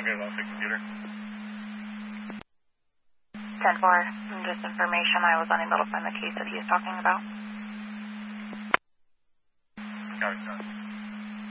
Okay, last computer. 10-4, just information, I was unable to find the case that he is talking about. Got it,